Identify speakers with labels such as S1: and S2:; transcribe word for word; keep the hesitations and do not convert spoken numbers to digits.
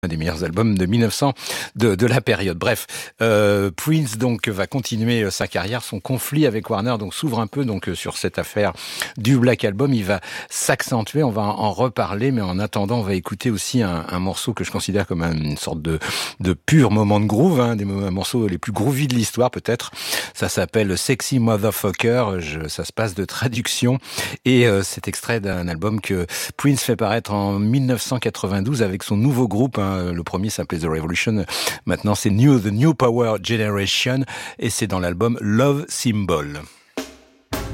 S1: Un des meilleurs albums de mille neuf cents de, de la période. Bref, euh, Prince donc va continuer sa carrière, son conflit avec Warner donc s'ouvre un peu donc sur cette affaire du Black Album. Il va s'accentuer, on va en reparler, mais en attendant, on va écouter aussi un, un morceau que je considère comme une sorte de, de pur moment de groove, hein, des morceaux les plus groovies de l'histoire peut-être. Ça s'appelle Sexy Motherfucker. Je, ça se passe de traduction et euh, c'est extrait d'un album que Prince fait paraître en mille neuf cent quatre-vingt-douze avec son nouveau groupe. Hein. Le premier s'appelait The Revolution. Maintenant, c'est New, The New Power Generation et c'est dans l'album Love Symbol.